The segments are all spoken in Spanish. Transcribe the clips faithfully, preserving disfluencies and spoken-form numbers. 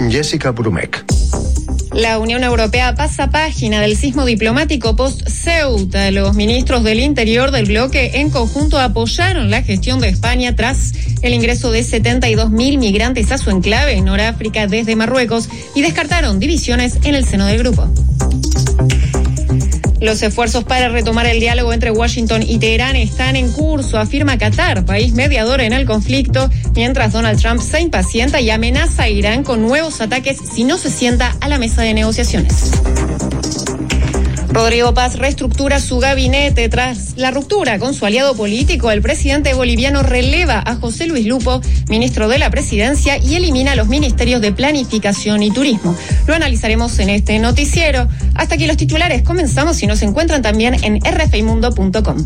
Jessica Brumek. La Unión Europea pasa página del sismo diplomático post-Ceuta. Los ministros del Interior del bloque en conjunto apoyaron la gestión de España tras el ingreso de setenta y dos mil migrantes a su enclave en Noráfrica desde Marruecos y descartaron divisiones en el seno del grupo. Los esfuerzos para retomar el diálogo entre Washington y Teherán están en curso, afirma Qatar, país mediador en el conflicto, mientras Donald Trump se impacienta y amenaza a Irán con nuevos ataques si no se sienta a la mesa de negociaciones. Rodrigo Paz reestructura su gabinete tras la ruptura con su aliado político. El presidente boliviano releva a José Luis Lupo, ministro de la Presidencia, y elimina los ministerios de Planificación y Turismo. Lo analizaremos en este noticiero. Hasta aquí los titulares. Comenzamos y nos encuentran también en r f i mundo punto com.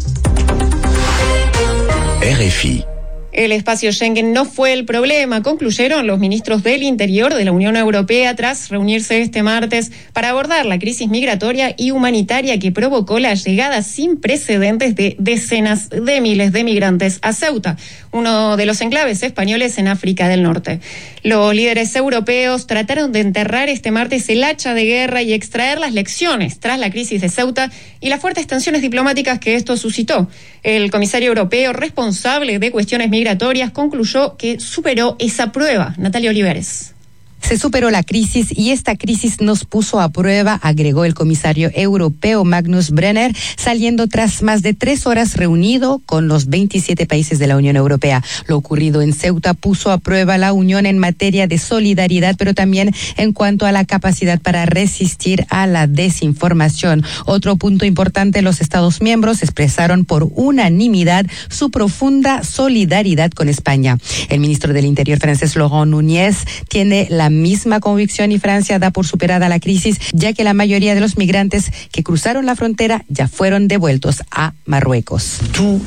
R F I. El espacio Schengen no fue el problema, concluyeron los ministros del Interior de la Unión Europea tras reunirse este martes para abordar la crisis migratoria y humanitaria que provocó la llegada sin precedentes de decenas de miles de migrantes a Ceuta, uno de los enclaves españoles en África del Norte. Los líderes europeos trataron de enterrar este martes el hacha de guerra y extraer las lecciones tras la crisis de Ceuta y las fuertes tensiones diplomáticas que esto suscitó. El comisario europeo responsable de cuestiones migratorias concluyó que superó esa prueba. Natalia Olivares. Se superó la crisis y esta crisis nos puso a prueba, agregó el comisario europeo Magnus Brenner, saliendo tras más de tres horas reunido con los veintisiete países de la Unión Europea. Lo ocurrido en Ceuta puso a prueba la Unión en materia de solidaridad, pero también en cuanto a la capacidad para resistir a la desinformación. Otro punto importante, los Estados miembros expresaron por unanimidad su profunda solidaridad con España. El ministro del Interior francés, Laurent Nunez, tiene la misma convicción y Francia da por superada la crisis, ya que la mayoría de los migrantes que cruzaron la frontera ya fueron devueltos a Marruecos.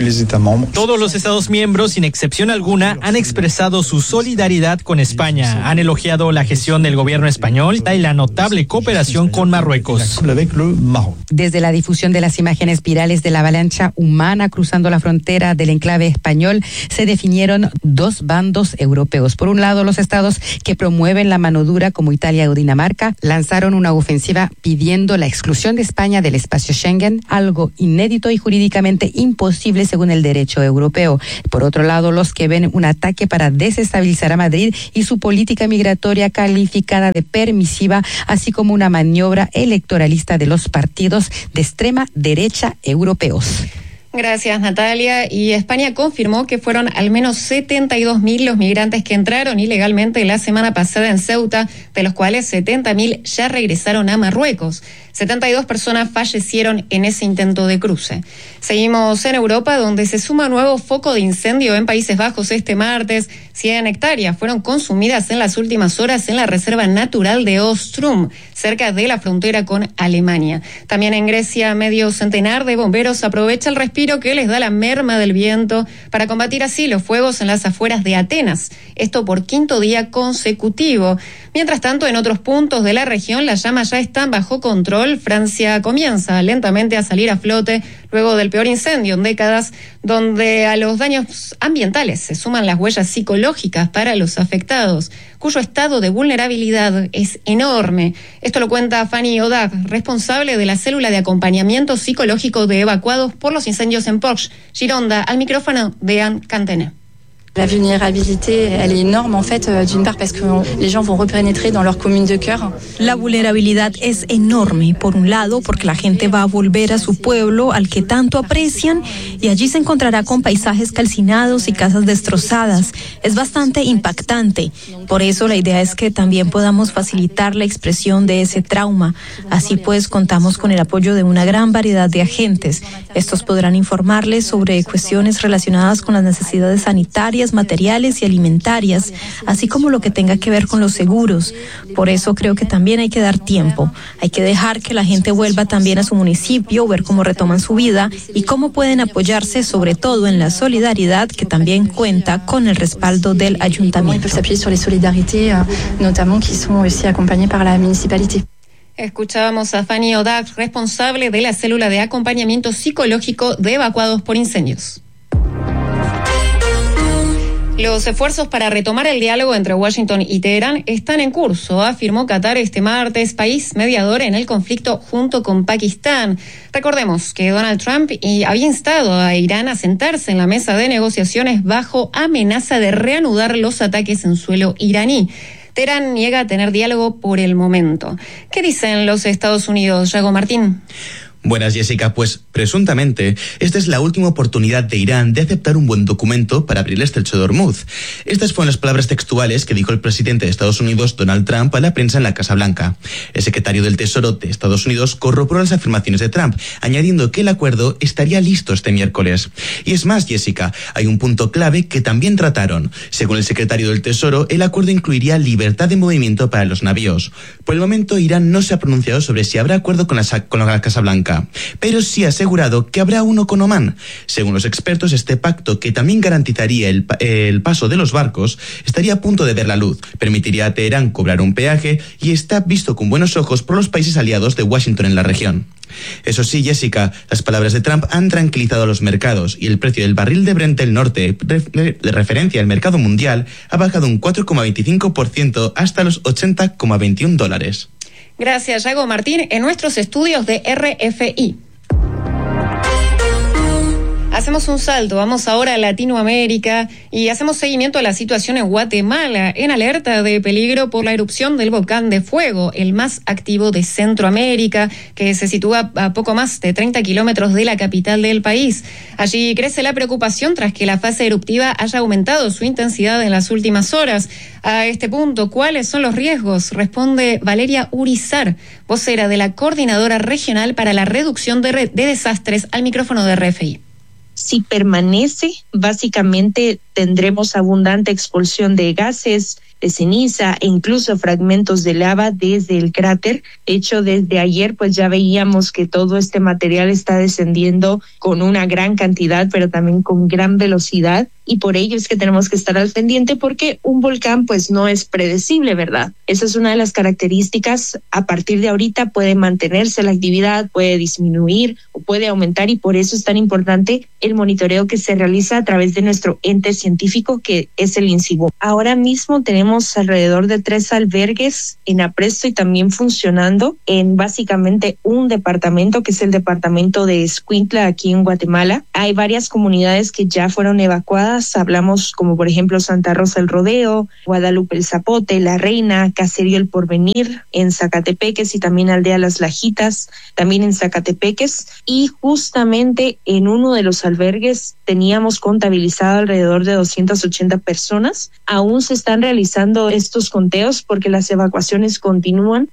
Todos los Estados miembros, sin excepción alguna, han expresado su solidaridad con España. Han elogiado la gestión del gobierno español y la notable cooperación con Marruecos. Desde la difusión de las imágenes virales de la avalancha humana cruzando la frontera del enclave español, se definieron dos bandos europeos. Por un lado, los estados que promueven la mano dura, como Italia o Dinamarca, lanzaron una ofensiva pidiendo la exclusión de España del espacio Schengen, algo inédito y jurídicamente imposible según el derecho europeo. Por otro lado, los que ven un ataque para desestabilizar a Madrid y su política migratoria calificada de permisiva, así como una maniobra electoralista de los partidos de extrema derecha europeos. Gracias, Natalia. Y España confirmó que fueron al menos setenta y dos mil los migrantes que entraron ilegalmente la semana pasada en Ceuta, de los cuales setenta mil ya regresaron a Marruecos. setenta y dos personas fallecieron en ese intento de cruce. Seguimos en Europa, donde se suma un nuevo foco de incendio en Países Bajos este martes. cien hectáreas fueron consumidas en las últimas horas en la Reserva Natural de Ostrum, cerca de la frontera con Alemania. También en Grecia, medio centenar de bomberos aprovecha el respiro que les da la merma del viento para combatir así los fuegos en las afueras de Atenas. Esto por quinto día consecutivo. Mientras tanto, en otros puntos de la región, las llamas ya están bajo control. Francia comienza lentamente a salir a flote luego del peor incendio en décadas, donde a los daños ambientales se suman las huellas psicológicas para los afectados, cuyo estado de vulnerabilidad es enorme. Esto lo cuenta Fanny Odag, responsable de la célula de acompañamiento psicológico de evacuados por los incendios en Porche, Gironda, al micrófono de Anne Cantene. La vulnerabilité, elle est énorme en fait, d'une part parce que les gens vont repénétrer dans leur commune de cœur. La vulnerabilidad es enorme, por un lado, porque la gente va a volver a su pueblo al que tanto aprecian y allí se encontrará con paisajes calcinados y casas destrozadas. Es bastante impactante. Por eso la idea es que también podamos facilitar la expresión de ese trauma. Así pues, contamos con el apoyo de una gran variedad de agentes. Estos podrán informarles sobre cuestiones relacionadas con las necesidades sanitarias, materiales y alimentarias, así como lo que tenga que ver con los seguros. Por eso creo que también hay que dar tiempo. Hay que dejar que la gente vuelva también a su municipio, ver cómo retoman su vida y cómo pueden apoyarse, sobre todo en la solidaridad, que también cuenta con el respaldo del ayuntamiento. Escuchábamos a Fanny Odag, responsable de la célula de acompañamiento psicológico de evacuados por incendios. Los esfuerzos para retomar el diálogo entre Washington y Teherán están en curso, afirmó Qatar este martes, país mediador en el conflicto junto con Pakistán. Recordemos que Donald Trump había instado a Irán a sentarse en la mesa de negociaciones bajo amenaza de reanudar los ataques en suelo iraní. Teherán niega tener diálogo por el momento. ¿Qué dicen los Estados Unidos, Yago Martín? Buenas, Jessica. Pues presuntamente esta es la última oportunidad de Irán de aceptar un buen documento para abrir el estrecho de Hormuz. Estas fueron las palabras textuales que dijo el presidente de Estados Unidos, Donald Trump, a la prensa en la Casa Blanca. El secretario del Tesoro de Estados Unidos corroboró las afirmaciones de Trump, añadiendo que el acuerdo estaría listo este miércoles. Y es más, Jessica, hay un punto clave que también trataron. Según el secretario del Tesoro, el acuerdo incluiría libertad de movimiento para los navíos. Por el momento, Irán no se ha pronunciado sobre si habrá acuerdo con la, con la Casa Blanca, pero sí ha asegurado que habrá uno con Omán. Según los expertos, este pacto, que también garantizaría el, el paso de los barcos, estaría a punto de ver la luz, permitiría a Teherán cobrar un peaje y está visto con buenos ojos por los países aliados de Washington en la región. Eso sí, Jessica, las palabras de Trump han tranquilizado a los mercados y el precio del barril de Brent del norte, de referencia al mercado mundial, ha bajado un cuatro coma veinticinco por ciento hasta los ochenta coma veintiún dólares. Gracias, Yago Martín, en nuestros estudios de R F I. Hacemos un salto, vamos ahora a Latinoamérica y hacemos seguimiento a la situación en Guatemala, en alerta de peligro por la erupción del volcán de fuego, el más activo de Centroamérica, que se sitúa a poco más de treinta kilómetros de la capital del país. Allí crece la preocupación tras que la fase eruptiva haya aumentado su intensidad en las últimas horas. A este punto, ¿cuáles son los riesgos? Responde Valeria Urizar, vocera de la Coordinadora Regional para la Reducción de, Re- de Desastres, al micrófono de R F I. Si permanece, básicamente tendremos abundante expulsión de gases, de ceniza e incluso fragmentos de lava desde el cráter. De hecho, desde ayer pues ya veíamos que todo este material está descendiendo con una gran cantidad, pero también con gran velocidad. Y por ello es que tenemos que estar al pendiente, porque un volcán pues no es predecible, ¿verdad? Esa es una de las características. A partir de ahorita puede mantenerse la actividad, puede disminuir o puede aumentar, y por eso es tan importante el monitoreo que se realiza a través de nuestro ente científico, que es el INCIBO. Ahora mismo tenemos alrededor de tres albergues en apresto y también funcionando en básicamente un departamento, que es el departamento de Escuintla, aquí en Guatemala. Hay varias comunidades que ya fueron evacuadas. Hablamos como por ejemplo Santa Rosa el Rodeo, Guadalupe el Zapote, La Reina, Caserío el Porvenir, en Zacatepeques, y también Aldea Las Lajitas, también en Zacatepeques. Y justamente en uno de los albergues teníamos contabilizado alrededor de doscientas ochenta personas. Aún se están realizando estos conteos porque las evacuaciones continúan.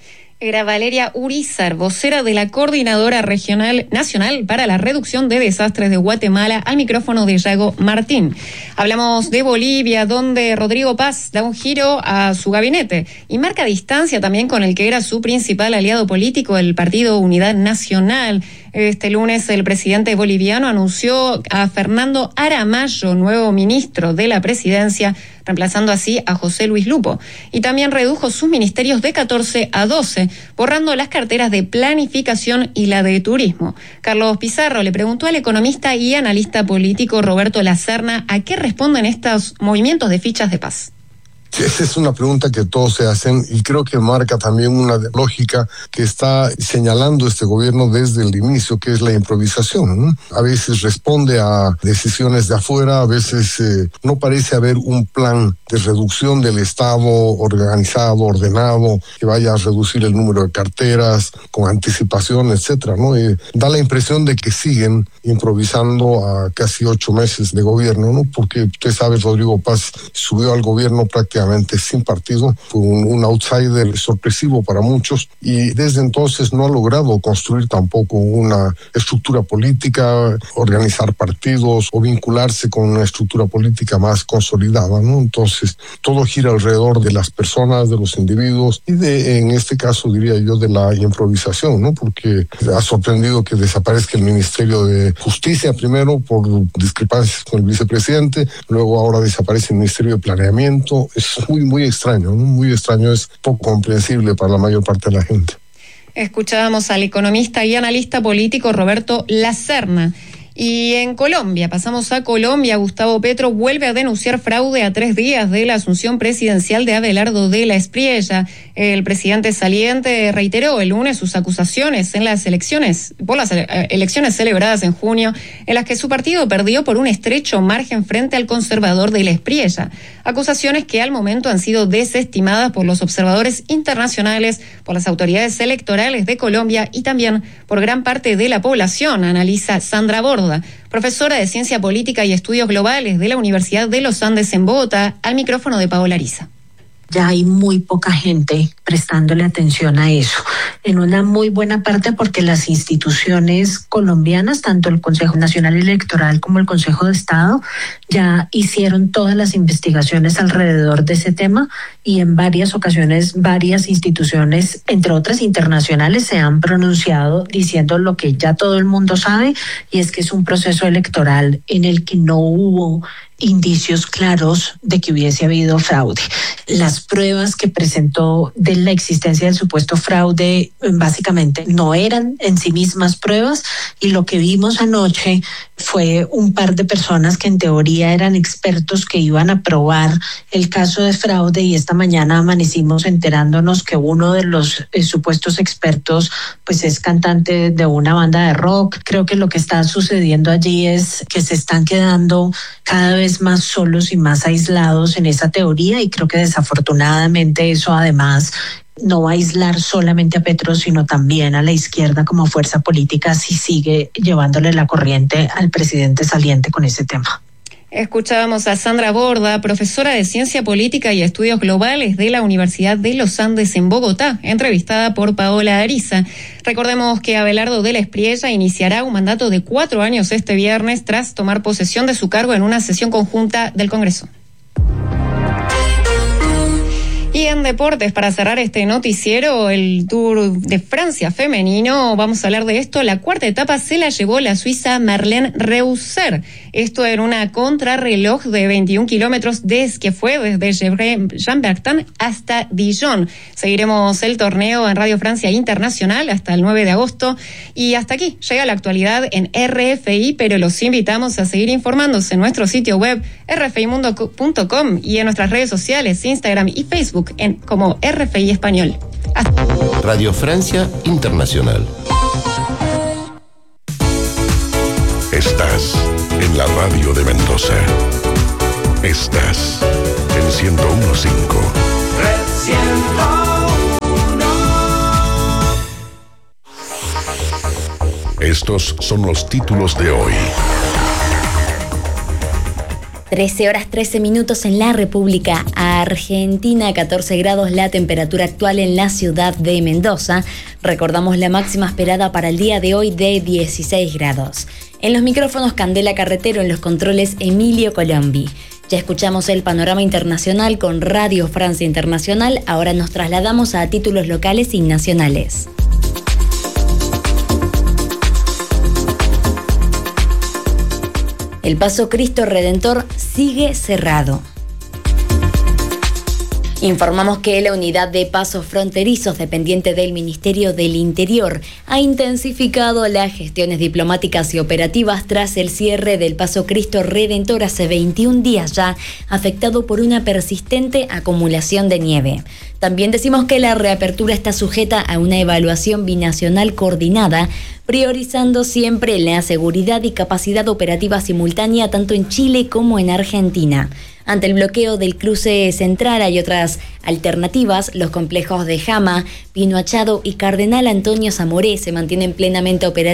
Era Valeria Urizar, vocera de la Coordinadora Regional Nacional para la Reducción de Desastres de Guatemala, al micrófono de Yago Martín. Hablamos de Bolivia, donde Rodrigo Paz da un giro a su gabinete y marca distancia también con el que era su principal aliado político, el Partido Unidad Nacional. Este lunes el presidente boliviano anunció a Fernando Aramayo, nuevo ministro de la presidencia, reemplazando así a José Luis Lupo. Y también redujo sus ministerios de catorce a doce, borrando las carteras de planificación y la de turismo. Carlos Pizarro le preguntó al economista y analista político Roberto Lacerna a qué responden estos movimientos de fichas de paz. Esa es una pregunta que todos se hacen, y creo que marca también una lógica que está señalando este gobierno desde el inicio, que es la improvisación, ¿no? A veces responde a decisiones de afuera, a veces eh, no parece haber un plan de reducción del Estado organizado, ordenado, que vaya a reducir el número de carteras con anticipación, etcétera, ¿no? Eh, da la impresión de que siguen improvisando a casi ocho meses de gobierno, ¿no? Porque usted sabe, Rodrigo Paz subió al gobierno prácticamente sin partido, fue un, un outsider sorpresivo para muchos, y desde entonces no ha logrado construir tampoco una estructura política, organizar partidos o vincularse con una estructura política más consolidada, ¿no? Entonces todo gira alrededor de las personas, de los individuos, y de, en este caso diría yo, de la improvisación, ¿no? Porque ha sorprendido que desaparezca el Ministerio de Justicia primero por discrepancias con el vicepresidente, luego ahora desaparece el Ministerio de Planeamiento. Es muy, muy extraño, ¿no? Muy extraño, es poco comprensible para la mayor parte de la gente. Escuchábamos al economista y analista político Roberto Lacerna. Y en Colombia, pasamos a Colombia, Gustavo Petro vuelve a denunciar fraude a tres días de la asunción presidencial de Abelardo de la Espriella. El presidente saliente reiteró el lunes sus acusaciones en las elecciones, por las elecciones celebradas en junio, en las que su partido perdió por un estrecho margen frente al conservador de la Espriella. Acusaciones que al momento han sido desestimadas por los observadores internacionales, por las autoridades electorales de Colombia y también por gran parte de la población, analiza Sandra Borda, profesora de Ciencia Política y Estudios Globales de la Universidad de los Andes en Bogotá, al micrófono de Paola Ariza. Ya hay muy poca gente prestándole atención a eso, en una muy buena parte porque las instituciones colombianas, tanto el Consejo Nacional Electoral como el Consejo de Estado, ya hicieron todas las investigaciones alrededor de ese tema y en varias ocasiones varias instituciones, entre otras internacionales, se han pronunciado diciendo lo que ya todo el mundo sabe, y es que es un proceso electoral en el que no hubo indicios claros de que hubiese habido fraude. Las pruebas que presentó de la existencia del supuesto fraude básicamente no eran en sí mismas pruebas, y lo que vimos anoche fue un par de personas que en teoría eran expertos que iban a probar el caso de fraude, y esta mañana amanecimos enterándonos que uno de los eh, supuestos expertos pues es cantante de una banda de rock. Creo que lo que está sucediendo allí es que se están quedando cada vez más solos y más aislados en esa teoría, y creo que desafortunadamente eso además no va a aislar solamente a Petro, sino también a la izquierda como fuerza política si sigue llevándole la corriente al presidente saliente con ese tema. Escuchábamos a Sandra Borda, profesora de Ciencia Política y Estudios Globales de la Universidad de los Andes en Bogotá, entrevistada por Paola Ariza. Recordemos que Abelardo de la Espriella iniciará un mandato de cuatro años este viernes tras tomar posesión de su cargo en una sesión conjunta del Congreso. Y en deportes, para cerrar este noticiero, el Tour de Francia femenino, vamos a hablar de esto. La cuarta etapa se la llevó la suiza Marlene Reusser. Esto en una contrarreloj de veintiún kilómetros desde que fue desde Jean-Bertin hasta Dijon. Seguiremos el torneo en Radio Francia Internacional hasta el nueve de agosto. Y hasta aquí llega la actualidad en R F I, pero los invitamos a seguir informándose en nuestro sitio web erre efe i mundo punto com y en nuestras redes sociales, Instagram y Facebook, en como R F I Español. Hasta. Radio Francia Internacional. Estás en la radio de Mendoza. Estás en ciento uno punto cinco. Estos son los títulos de hoy. trece horas trece minutos en la República Argentina, catorce grados la temperatura actual en la ciudad de Mendoza. Recordamos la máxima esperada para el día de hoy de dieciséis grados. En los micrófonos Candela Carretero, en los controles Emilio Colombi. Ya escuchamos el panorama internacional con Radio Francia Internacional. Ahora nos trasladamos a títulos locales y nacionales. El Paso Cristo Redentor sigue cerrado. Informamos que la unidad de pasos fronterizos dependiente del Ministerio del Interior ha intensificado las gestiones diplomáticas y operativas tras el cierre del Paso Cristo Redentor hace veintiún días ya, afectado por una persistente acumulación de nieve. También decimos que la reapertura está sujeta a una evaluación binacional coordinada, priorizando siempre la seguridad y capacidad operativa simultánea tanto en Chile como en Argentina. Ante el bloqueo del cruce central hay otras alternativas. Los complejos de Jama, Pino Achado y Cardenal Antonio Zamoré se mantienen plenamente operativos